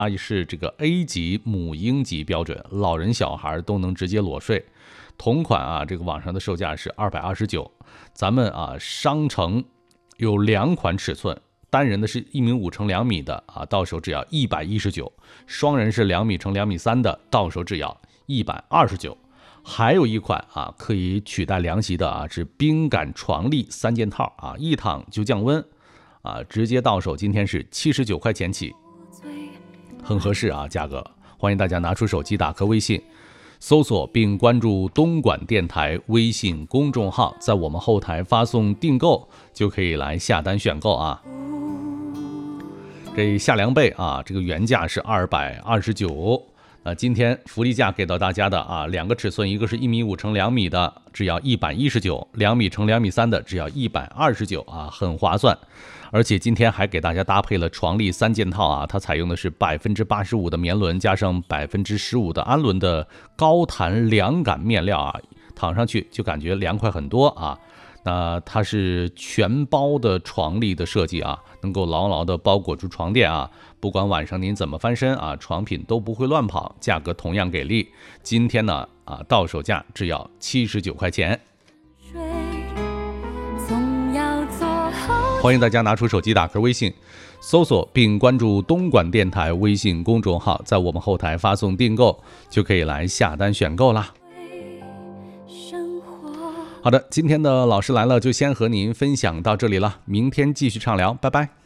是这个 A 级母婴级标准，老人小孩都能直接裸睡。同款这个网上的售价是229，咱们商城有2款尺寸，单人的是1.5米乘2米的到手只要119，双人是2米乘2米3的，到手只要129。还有一款可以取代凉席的是冰感床笠3件套一躺就降温直接到手，今天是79块钱起，很合适价格。欢迎大家拿出手机打开微信，搜索并关注东莞电台微信公众号，在我们后台发送订购就可以来下单选购这夏凉被这个原价是229，今天福利价给到大家的2个尺寸，一个是1.5米乘2米的，只要119；2米乘2米3的，只要129很划算。而且今天还给大家搭配了床笠3件套它采用的是85%的棉纶加上15%的氨纶的高弹凉感面料躺上去就感觉凉快很多那它是全包的床笠的设计能够牢牢的包裹住床垫不管晚上您怎么翻身床品都不会乱跑，价格同样给力。今天呢到手价只要79块钱。欢迎大家拿出手机打开微信，搜索并关注东莞电台微信公众号，在我们后台发送订购就可以来下单选购啦。好的，今天的老师来了就先和您分享到这里了，明天继续畅聊，拜拜。